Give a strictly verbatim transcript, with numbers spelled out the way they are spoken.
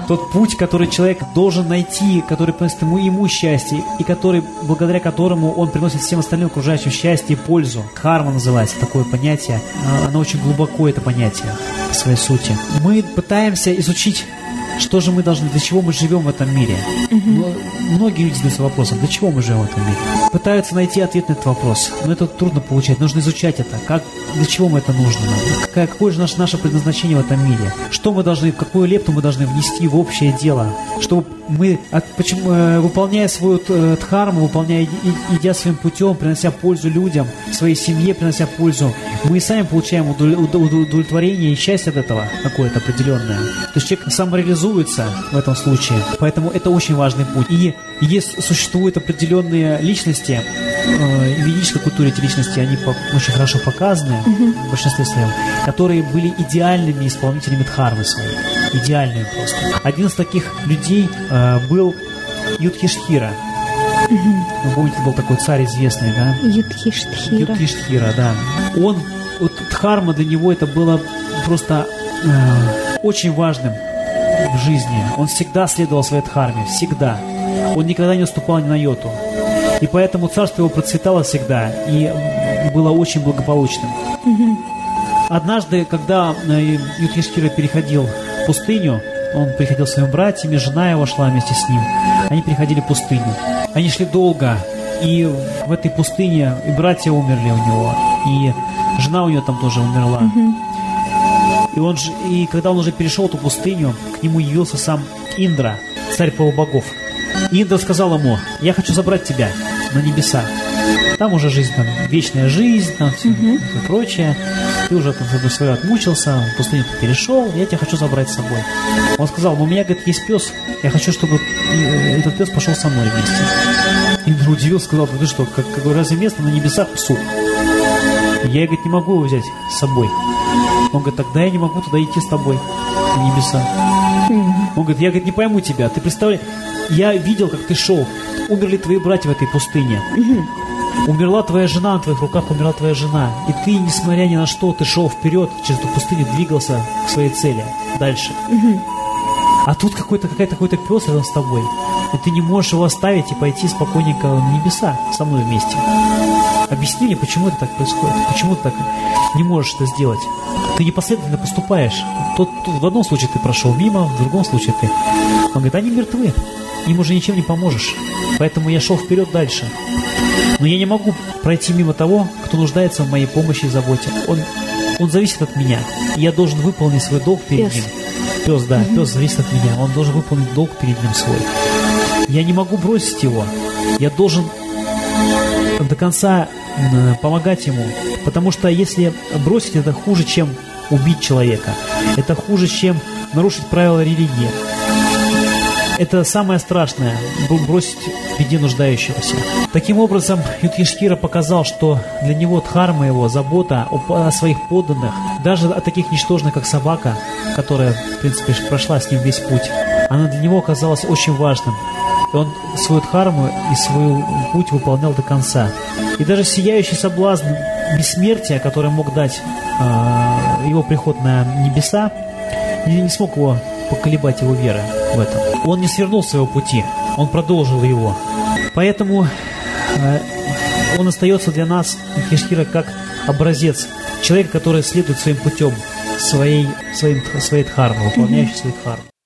тот путь, который человек должен найти, который приносит ему, ему счастье, и который, благодаря которому он приносит всем остальным окружающим счастье и пользу. Дхарма называется такое понятие. Оно очень глубоко, это понятие, по своей сути. Мы пытаемся изучить, что же мы должны, для чего мы живем в этом мире. Uh-huh. Многие люди задаются вопросом, для чего мы живем в этом мире. Пытаются найти ответ на этот вопрос, но это трудно получать, нужно изучать это. Как, для чего мы это нужно? Какое, какое же наше, наше предназначение в этом мире? Что мы должны, какую лепту мы должны внести в общее дело? Чтобы мы, от, почему, выполняя свою дхарму, выполняя, идя своим путем, принося пользу людям, своей семье принося пользу, мы и сами получаем удовлетворение и счастье от этого какое-то определенное. То есть человек самореализуется в этом случае. Поэтому это очень важный путь. И есть, существуют определенные личности, э, в ведической культуре эти личности, они по, очень хорошо показаны, mm-hmm. в большинстве своем, которые были идеальными исполнителями дхармы своей. Идеальными просто. Один из таких людей э, был Юдхиштхира. Mm-hmm. Вы помните, был такой царь известный, да? Юдхиштхира. Юдхиштхира, да. Он, вот дхарма для него это было просто э, очень важным в жизни. Он всегда следовал своей дхарме, всегда. Он никогда не уступал ни на йоту. И поэтому царство его процветало всегда и было очень благополучным. Mm-hmm. Однажды, когда Юдхиштхира переходил пустыню, он приходил с своими братьями, жена его шла вместе с ним. Они переходили пустыню. Они шли долго, и в этой пустыне и братья умерли у него, и жена у него там тоже умерла. Mm-hmm. И, он, и когда он уже перешел эту пустыню, к нему явился сам Индра, царь полубогов. И Индра сказал ему: я хочу забрать тебя на небеса. Там уже жизнь, там, вечная жизнь, там все, mm-hmm. все прочее. Ты уже там свое отмучился, в пустыню ты перешел, я тебя хочу забрать с собой. Он сказал: ну, у меня, говорит, есть пес, я хочу, чтобы этот пес пошел со мной вместе. Индра удивился, сказал: ты что, как, какое разве место на небесах псу? Я, говорит, не могу его взять с собой. Он говорит: тогда я не могу туда идти с тобой на небеса. Mm-hmm. Он говорит: я, говорит, не пойму тебя, ты представляешь, я видел, как ты шел, умерли твои братья в этой пустыне. Mm-hmm. Умерла твоя жена, на твоих руках умерла твоя жена. И ты, несмотря ни на что, ты шел вперед, через эту пустыню двигался к своей цели, дальше. Mm-hmm. А тут какой-то, какой-то, какой-то пес рядом с тобой. И ты не можешь его оставить и пойти спокойненько на небеса со мной вместе. Объясни мне, почему это так происходит? Почему ты так не можешь это сделать? Ты непоследовательно поступаешь. Тот, в одном случае ты прошел мимо, в другом случае ты... Он говорит: они мертвы, им уже ничем не поможешь. Поэтому я шел вперед дальше. Но я не могу пройти мимо того, кто нуждается в моей помощи и заботе. Он, он зависит от меня. И я должен выполнить свой долг перед пес. ним. Пес, да, mm-hmm. пес зависит от меня. Он должен выполнить долг перед ним свой. Я не могу бросить его. Я должен до конца э, помогать ему. Потому что если бросить, это хуже, чем убить человека. Это хуже, чем нарушить правила религии. Это самое страшное – бросить в беде нуждающегося. Таким образом, Юдхиштхира показал, что для него дхарма его, забота о, о своих подданных, даже о таких ничтожных, как собака, которая, в принципе, прошла с ним весь путь, она для него оказалась очень важным. И он свою дхарму и свой путь выполнял до конца. И даже сияющий соблазн бессмертия, который мог дать э, его приход на небеса, не, не смог его поколебать его вера в этом. Он не свернул своего пути, он продолжил его. Поэтому э, он остается для нас, Юдхиштхира, как образец. Человек, который следует своим путем, своей, своим, своей дхармой, выполняющий свой дхарму.